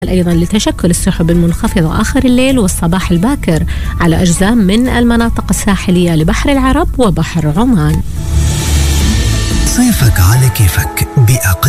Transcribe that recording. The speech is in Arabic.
أيضا لتشكل السحب المنخفضة آخر الليل والصباح الباكر على أجزاء من المناطق الساحلية لبحر العرب وبحر عمان. صيفك على كيفك بأقل